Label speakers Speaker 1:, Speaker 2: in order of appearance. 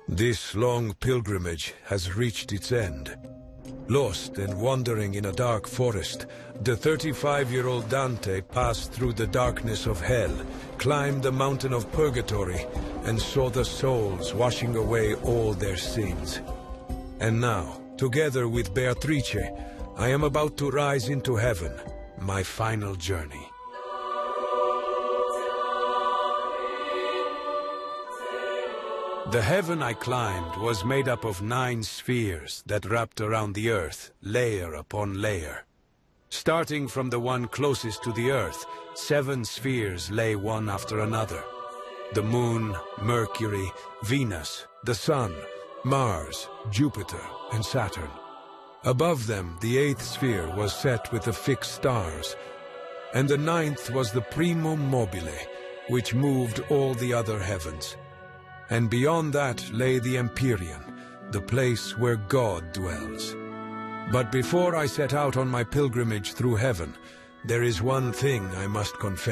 Speaker 1: This long pilgrimage has reached its end. Lost and wandering in a dark forest, the 35-year-old Dante passed through the darkness of hell, climbed the mountain of purgatory, and saw the souls washing away all their sins. And now, together with Beatrice, I am about to rise into heaven, my final journey. The heaven I climbed was made up of 9 spheres that wrapped around the earth, layer upon layer. Starting from the one closest to the earth, 7 spheres lay one after another. The moon, Mercury, Venus, the sun, Mars, Jupiter, and Saturn. Above them, the 8th sphere was set with the fixed stars, and the 9th was the primum mobile, which moved all the other heavens. And beyond that lay the Empyrean, the place where God dwells. But before I set out on my pilgrimage through heaven, there is one thing I must confess.